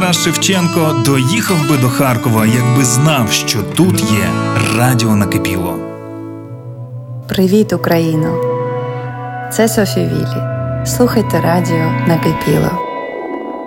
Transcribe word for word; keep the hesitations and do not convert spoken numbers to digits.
Тарас Шевченко доїхав би до Харкова, якби знав, що тут є Радіо Накипіло. Привіт, Україно! Це Софі Віллі. Слухайте Радіо Накипіло.